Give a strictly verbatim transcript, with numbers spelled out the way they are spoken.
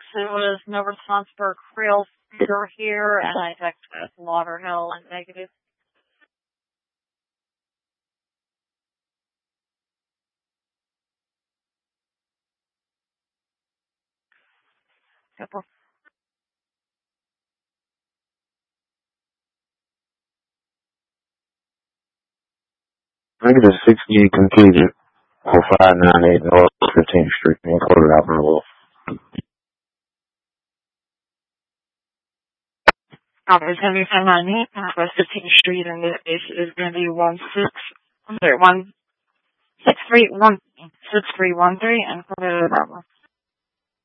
It was no response for Creel Feeder here, and I checked with Lauderhill and negative. Couple. Negative sixty completed for five ninety-eight North fifteenth Street, encoded out by Wolf. Albert seventy-five ninety-eight, Northwest fifteenth Street, and this case is going to be one six, I'm sorry, one six three one six three one three, and encoded out by Wolf.